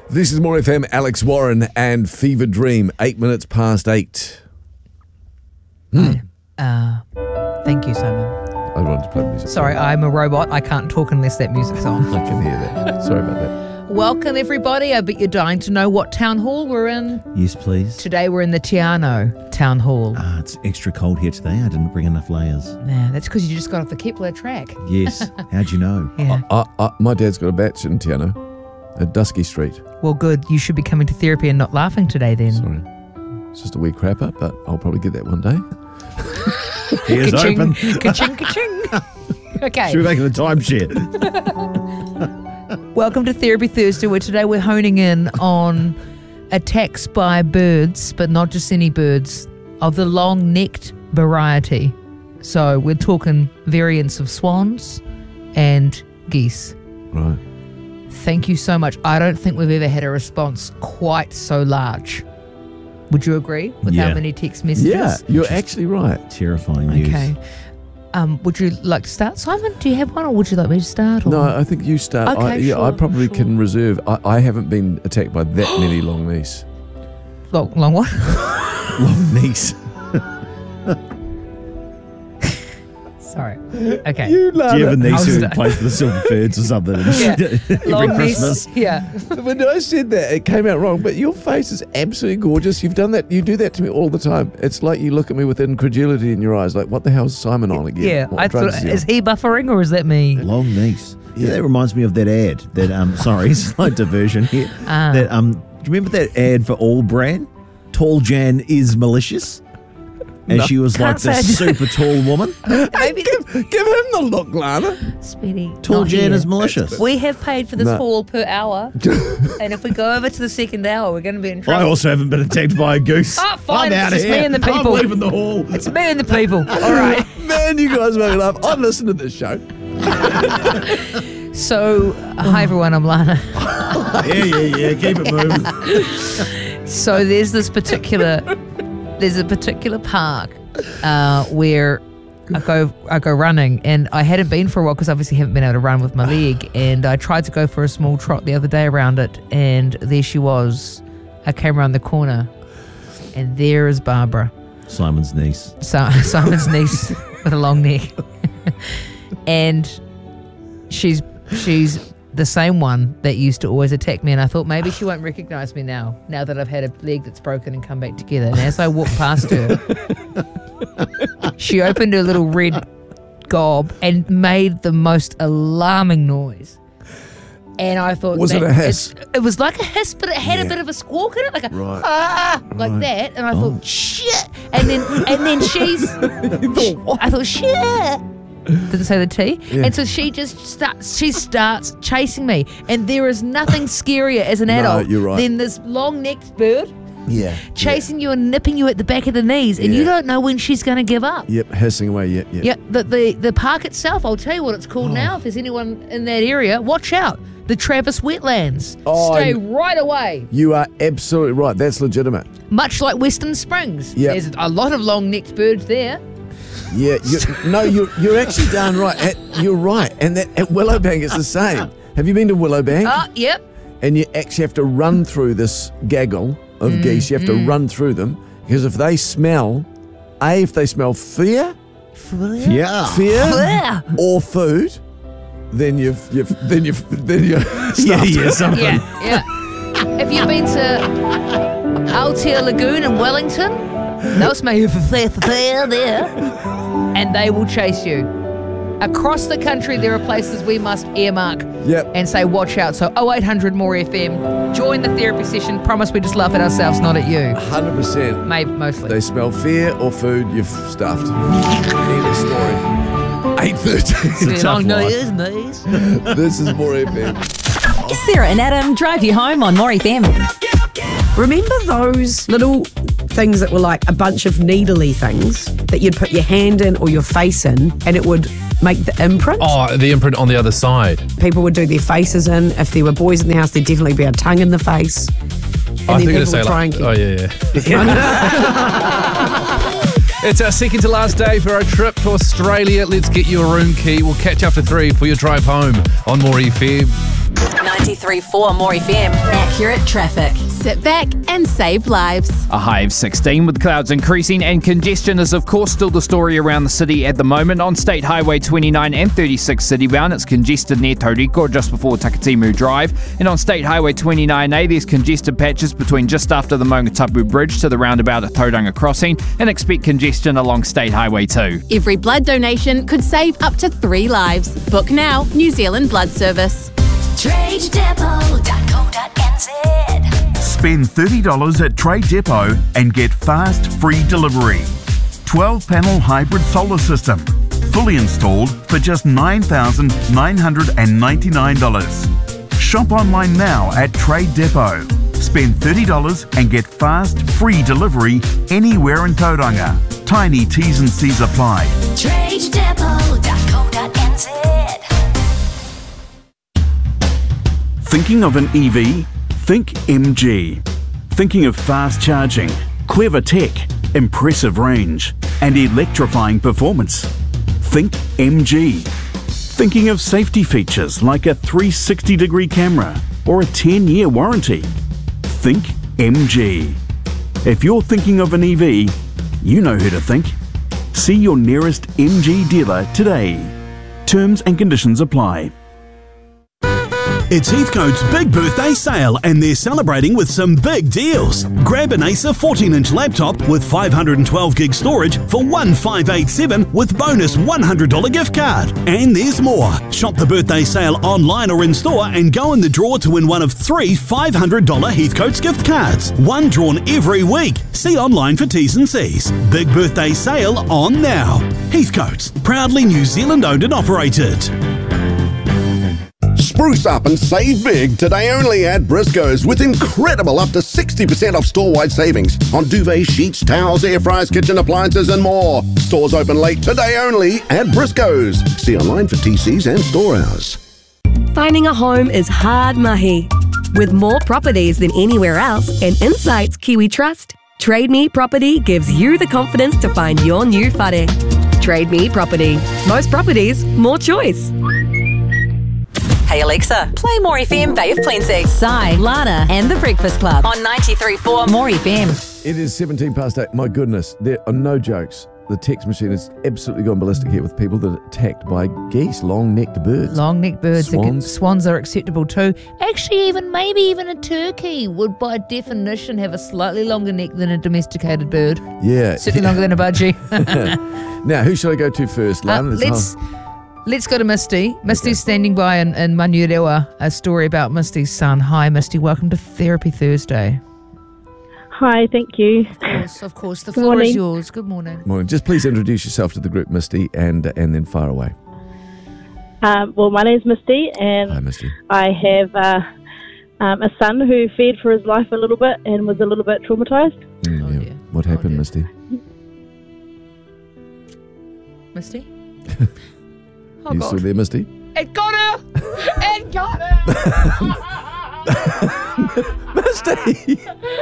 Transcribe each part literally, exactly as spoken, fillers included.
This is More F M, Alex Warren and Fever Dream, eight minutes past eight. Hmm. Uh, thank you, Simon. I wanted to play the music. Sorry, I'm a robot. I can't talk unless that music's on. I can hear that. Sorry about that. Welcome, everybody. I bet you're dying to know what town hall we're in. Yes, please. Today we're in the Te Anau Town Hall. Ah, it's extra cold here today. I didn't bring enough layers. Nah, that's because you just got off the Kepler track. Yes. How'd you know? Yeah. I, I, my dad's got a batch in Te Anau at Dusky Street. Well, good. You should be coming to therapy and not laughing today then. Sorry. It's just a wee crapper, but I'll probably get that one day. He is Ka-ching, open. Ka-ching, ka-ching. Okay. Should we make it a timeshare? Welcome to Therapy Thursday, where today we're honing in on attacks by birds, but not just any birds, of the long-necked variety. So we're talking variants of swans and geese. Right. Thank you so much. I don't think we've ever had a response quite so large. Would you agree with Yeah. how many text messages? Yeah, you're actually right. Terrifying news. Okay. Um, would you like to start, Simon? Do you have one, or would you like me to start? Or? No, I think you start. Okay, I, yeah, I sure, probably sure. can reserve. I, I haven't been attacked by that many long geese. long, long what? Long niece. Sorry. Okay. You Do love you have a it. niece I was- who plays for the Silver Birds or something? Yeah. Every Long Christmas. niece. Yeah. When I said that, it came out wrong, but your face is absolutely gorgeous. You've done that. You do that to me all the time. It's like you look at me with incredulity in your eyes, like, what the hell's Simon on again? Yeah. What I drugs thought, he is on? he buffering or is that me? Long niece. Yeah. Yeah. That reminds me of that ad. That um, sorry, slight diversion here. Ah. That um, do you remember that ad for All Brand? Tall Jan is malicious, and No. she was like Can't this say I super tall woman. Maybe Give, give him the look, Lana. Speedy. Tall not Jan here. is malicious. We have paid for this No. hall per hour, and if we go over to the second hour, we're going to be in I trouble. also haven't been attacked by a goose. Oh, fine, I'm it's out just of me here. and the people. I'm leaving the hall. It's me and the people. All right. Man, you guys make me laugh. I listen to this show. So, hi everyone. I'm Lana. Yeah, yeah, yeah. Keep it moving. So there's this particular, there's a particular park uh, where I go, I go running, and I hadn't been for a while because obviously haven't been able to run with my leg, and I tried to go for a small trot the other day around it, and there she was. I came around the corner, and there is Barbara, Simon's niece. Si- Simon's niece with a long neck, and she's she's the same one that used to always attack me, and I thought maybe she won't recognise me now, now that I've had a leg that's broken and come back together. And as I walked past her, she opened her little red gob and made the most alarming noise. And I thought, Was it that- a hiss? It, it was like a hiss, but it had Yeah. a bit of a squawk in it, like a Right. ah, like Right. that. And I Oh. thought, shit. And then, and then she's, I thought, shit. Didn't say the T. Yeah. And so she just starts, she starts chasing me. And there is nothing scarier as an No, adult you're right. than this long-necked bird Yeah. chasing you and nipping you at the back of the knees. And you Yeah. don't know when she's going to give up. Yep, hissing away. Yep, yep. Yeah, the, the, the park itself, I'll tell you what it's Oh. called now. If there's anyone in that area, watch out. The Travis Wetlands. Oh, Stay and- right away. You are absolutely right. That's legitimate. Much like Western Springs. Yeah. There's a lot of long-necked birds there. Yeah, you, no, you're you're actually darn right. At, you're right, and that at Willowbank it's the same. Have you been to Willowbank? Oh, yep. And you actually have to run through this gaggle of Mm, geese. You have to run through them because if they smell, a if they smell fear, Yeah. fear Yeah. or food, then you've you've then you've then you're Yeah, stuffed. yeah, something. Yeah, yeah. Have you been to Altair Lagoon in Wellington? They'll smell you for there, for there, there. And they will chase you. Across the country, there are places we must earmark Yep. and say, watch out. So oh eight hundred more F M. Join the therapy session. Promise we just laugh at ourselves, not at you. Hundred percent. Maybe, mostly. They smell fear or food, you've stuffed. End of story. Eight thirteen. It's a tough Long life. nose, nose. This is More F M. Sarah and Adam drive you home on More F M. Remember those little things that were like a bunch of needly things that you'd put your hand in or your face in and it would make the imprint? Oh, the imprint on the other side. People would do their faces in. If there were boys in the house, there'd definitely be a tongue in the face. And I then think people it'd say would try like, and oh yeah, yeah. It's our second to last day for our trip to Australia. Let's get you a room key. We'll catch you after three for your drive home on More F M. ninety-three point four More F M. accurate traffic. Sit back and save lives. A high of sixteen with clouds increasing, and congestion is of course still the story around the city at the moment. On State Highway twenty-nine and thirty-six citybound, it's congested near Tauriko just before Takatimu Drive. And on State Highway twenty-nine A, there's congested patches between just after the Maungatapu Bridge to the roundabout at Tauranga Crossing, and expect congestion along State Highway two. Every blood donation could save up to three lives. Book now, New Zealand Blood Service. trade depot dot co dot n z. Spend thirty dollars at Trade Depot and get fast, free delivery. twelve panel hybrid solar system. Fully installed for just nine thousand nine hundred ninety-nine dollars. Shop online now at Trade Depot. Spend thirty dollars and get fast, free delivery anywhere in Tauranga. Tiny T's and C's apply. trade depot dot co dot n z. Thinking of an E V? Think M G. Thinking of fast charging, clever tech, impressive range, and electrifying performance? Think M G. Thinking of safety features like a three sixty degree camera or a ten year warranty? Think M G. If you're thinking of an E V, you know who to think. See your nearest M G dealer today. Terms and conditions apply. It's Heathcote's big birthday sale and they're celebrating with some big deals. Grab an Acer fourteen inch laptop with five hundred twelve gig storage for one thousand five hundred eighty-seven dollars with bonus one hundred dollars gift card. And there's more. Shop the birthday sale online or in store and go in the draw to win one of three five hundred dollars Heathcote's gift cards. One drawn every week. See online for T's and C's. Big birthday sale on now. Heathcote's, proudly New Zealand owned and operated. Spruce up and save big today only at Briscoe's with incredible up to sixty percent off store-wide savings on duvets, sheets, towels, air fryers, kitchen appliances and more. Stores open late today only at Briscoe's. See online for T Cs and store hours. Finding a home is hard mahi. With more properties than anywhere else and insights Kiwi trust, Trade Me Property gives you the confidence to find your new whare. Trade Me Property. Most properties, more choice. Hey Alexa, play More F M Bay of Plenty. Sai, Lana and The Breakfast Club on ninety-three point four More F M. It is seventeen past eight. My goodness, there are no jokes. The text machine has absolutely gone ballistic here with people that are attacked by geese, long-necked birds. Long-necked birds. Swans. Are, swans are acceptable too. Actually, even maybe even a turkey would by definition have a slightly longer neck than a domesticated bird. Yeah. Certainly longer than a budgie. Now, who should I go to first? Uh, Lana? let's... Let's go to Misty. Misty's Okay. standing by in, in Manurewa, a story about Misty's son. Hi, Misty. Welcome to Therapy Thursday. Hi, thank you. Of course, of course. The Good floor is morning. yours. Good morning. Morning. Just please introduce yourself to the group, Misty, and and then fire away. Um, well, my name's Misty, and Hi, Misty. I have uh, um, a son who feared for his life a little bit and was a little bit traumatised. Mm, Oh, yeah. dear. What happened, Misty? Misty? Oh, you God. still there, Misty? It got her! It got her! Misty!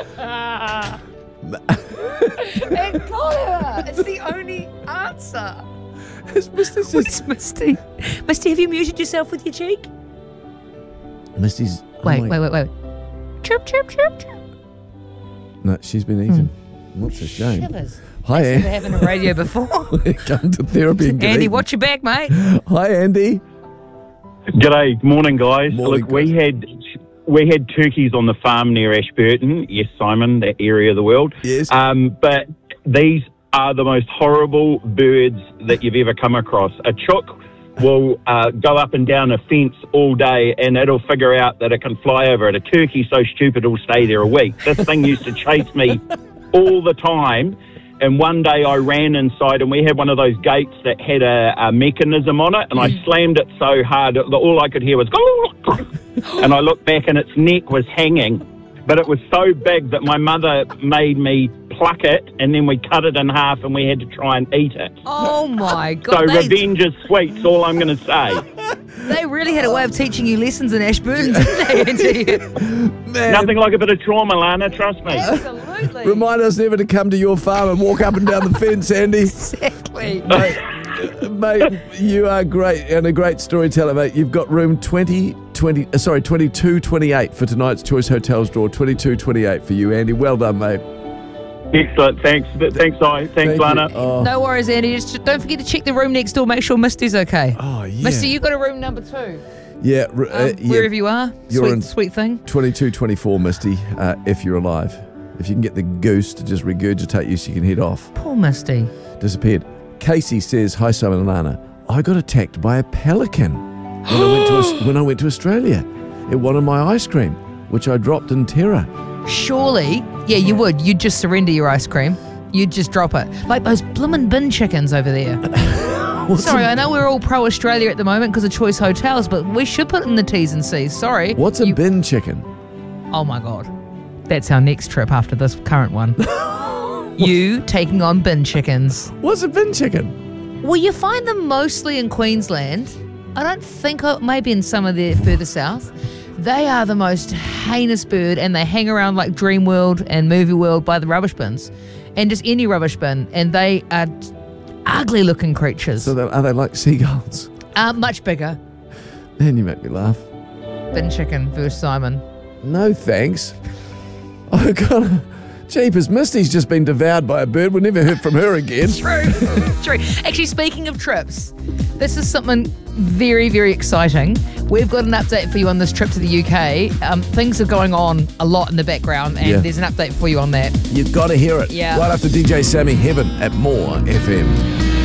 It got her! It's the only answer. It's Misty. Where's Misty? Misty, have you muted yourself with your cheek? Misty's. oh Wait, my- wait, wait, wait. Chirp, chirp, chirp, chirp. No, she's been eaten. What's a shame. Shivers. Hi, That's never Andy. happened on radio before. Come to therapy and get Andy, eaten. watch your back, mate. Hi, Andy. G'day, morning guys. Morning, Look, we had we had turkeys on the farm near Ashburton. Yes, Simon, that area of the world. Yes. Um, but these are the most horrible birds that you've ever come across. A chook will uh, go up and down a fence all day, and it'll figure out that it can fly over it. A turkey's so stupid it'll stay there a week. This thing used to chase me all the time. And one day I ran inside, and we had one of those gates that had a, a mechanism on it, and I slammed it so hard that all I could hear was and I looked back and its neck was hanging, but it was so big that my mother made me pluck it, and then we cut it in half and we had to try and eat it. Oh, my So God. they, revenge is sweet, is all I'm going to say. they really had a way of teaching you lessons in Ashburton, didn't they, Andy? Man, Nothing like a bit of trauma, Lana, trust me. Absolutely. remind us never to come to your farm and walk up and down the fence, Andy. Exactly. Mate, mate, you are great and a great storyteller, mate. You've got room twenty twenty. Uh, sorry, twenty-two twenty-eight for tonight's Choice Hotels draw. twenty-two twenty-eight for you, Andy. Well done, mate. Excellent. Thanks. Thanks, I. Thanks, Thank Lana. you. Oh. No worries, Andy. Just don't forget to check the room next door. Make sure Misty's okay. Oh, yeah. Misty, you got a room number two. Yeah, r- uh, Um, yeah. Wherever you are. You're sweet, in sweet thing. twenty-two twenty-four, Misty, uh, if you're alive. If you can get the goose to just regurgitate you so you can head off. Poor Misty. Disappeared. Casey says, hi, Simon and Lana. I got attacked by a pelican when I went to Aus- when I went to Australia. It wanted my ice cream, which I dropped in terror. Surely, yeah, you would. You'd just surrender your ice cream. You'd just drop it. Like those bloomin' bin chickens over there. Sorry, I know we're all pro-Australia at the moment because of Choice Hotels, but we should put in the T's and C's. Sorry. What's a You- bin chicken? Oh, my God. That's our next trip after this current one. You taking on bin chickens. What's a bin chicken? Well, you find them mostly in Queensland. I don't think, uh, maybe in some of the further south. They are the most heinous bird, and they hang around like Dream World and Movie World by the rubbish bins, and just any rubbish bin, and they are ugly-looking creatures. So they're- are they like seagulls? Uh, much bigger. Man, you make me laugh. Bin chicken versus Simon. No thanks. Oh, God. Jeepers, Misty's just been devoured by a bird. We'll never heard from her again. True, true. Actually, speaking of trips, this is something very, very exciting. We've got an update for you on this trip to the U K. Um, things are going on a lot in the background, and Yeah. there's an update for you on that. You've got to hear it. Yeah. Right after D J Sammy Heaven at More F M.